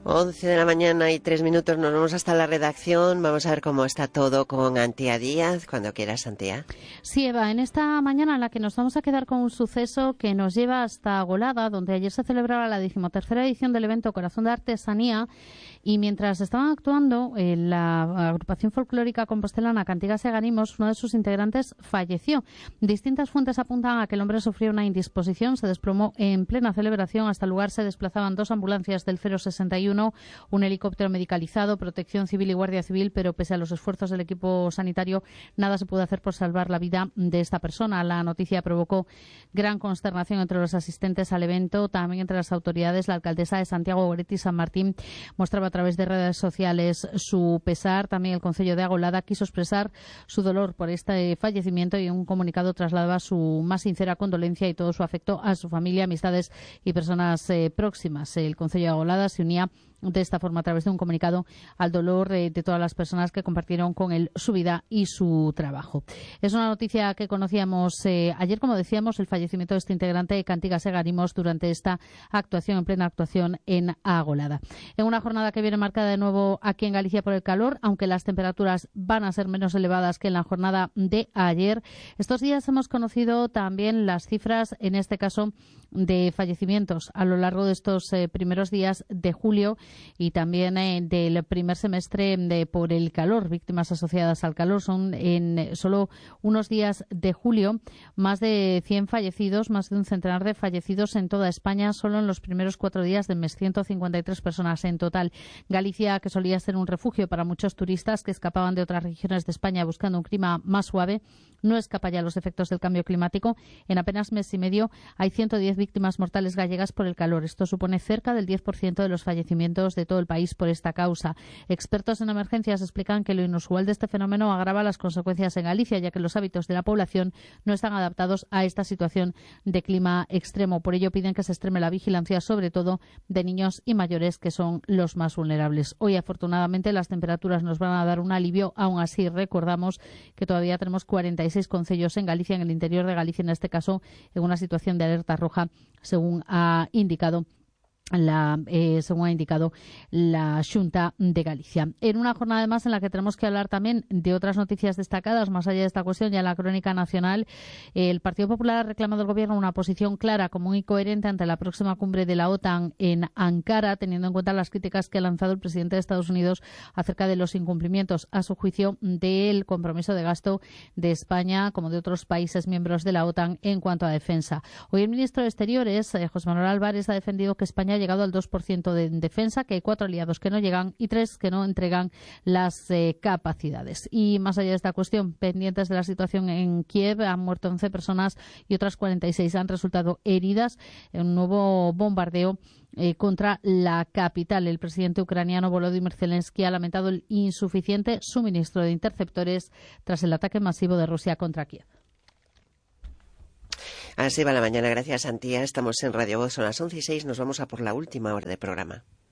11 de la mañana y 3 minutos, nos vamos hasta la redacción. Vamos a ver cómo está todo con Antía Díaz. Cuando quieras, Antía. Sí, Eva, en esta mañana en la que nos vamos a quedar con un suceso que nos lleva hasta Agolada, donde ayer se celebraba la 13ª edición del evento Corazón de Artesanía, y mientras estaban actuando en la agrupación folclórica compostelana Cantigas y Aganimos, uno de sus integrantes falleció. Distintas fuentes apuntan a que el hombre sufrió una indisposición, se desplomó en plena celebración. Hasta el lugar se desplazaban 2 ambulancias del 061, un helicóptero medicalizado, Protección Civil y Guardia Civil, pero pese a los esfuerzos del equipo sanitario, nada se pudo hacer por salvar la vida de esta persona. La noticia provocó gran consternación entre los asistentes al evento, también entre las autoridades. La alcaldesa de Santiago, Goretti San Martín, mostraba a través de redes sociales su pesar. También el concello de Agolada quiso expresar su dolor por este fallecimiento y en un comunicado trasladaba su más sincera condolencia y todo su afecto a su familia, amistades y personas próximas. El concello de Agolada se unía de esta forma, a través de un comunicado, al dolor de todas las personas que compartieron con él su vida y su trabajo. Es una noticia que conocíamos ayer, como decíamos, el fallecimiento de este integrante de Cantigas y Aganimos durante esta actuación, en plena actuación en Agolada. En una jornada que viene marcada de nuevo aquí en Galicia por el calor, aunque las temperaturas van a ser menos elevadas que en la jornada de ayer. Estos días hemos conocido también las cifras, en este caso, de fallecimientos a lo largo de estos primeros días de julio y también del primer semestre por el calor. Víctimas asociadas al calor son en solo unos días de julio más de 100 fallecidos, más de un centenar de fallecidos en toda España, solo en los primeros 4 días del mes, 153 personas en total. Galicia, que solía ser un refugio para muchos turistas que escapaban de otras regiones de España buscando un clima más suave, no escapa ya a los efectos del cambio climático. En apenas mes y medio hay 110 víctimas mortales gallegas por el calor. Esto supone cerca del 10% de los fallecimientos de todo el país por esta causa. Expertos en emergencias explican que lo inusual de este fenómeno agrava las consecuencias en Galicia, ya que los hábitos de la población no están adaptados a esta situación de clima extremo. Por ello piden que se extreme la vigilancia, sobre todo de niños y mayores, que son los más vulnerables. Hoy, afortunadamente, las temperaturas nos van a dar un alivio. Aún así, recordamos que todavía tenemos 46 concellos en Galicia, en el interior de Galicia, en este caso, en una situación de alerta roja, según ha indicado la Xunta de Galicia. En una jornada además en la que tenemos que hablar también de otras noticias destacadas, más allá de esta cuestión, ya en la crónica nacional, el Partido Popular ha reclamado al Gobierno una posición clara, común y coherente ante la próxima cumbre de la OTAN en Ankara, teniendo en cuenta las críticas que ha lanzado el presidente de Estados Unidos acerca de los incumplimientos, a su juicio, del compromiso de gasto de España, como de otros países miembros de la OTAN, en cuanto a defensa. Hoy el ministro de Exteriores, José Manuel Álvarez, ha defendido que España ha llegado al 2% de defensa, que hay 4 aliados que no llegan y 3 que no entregan las capacidades. Y más allá de esta cuestión, pendientes de la situación en Kiev, han muerto 11 personas y otras 46 han resultado heridas en un nuevo bombardeo contra la capital. El presidente ucraniano Volodymyr Zelensky ha lamentado el insuficiente suministro de interceptores tras el ataque masivo de Rusia contra Kiev. Así va la mañana. Gracias, Antía. Estamos en Radio Voz, son las 11:06. Nos vamos a por la última hora de programa.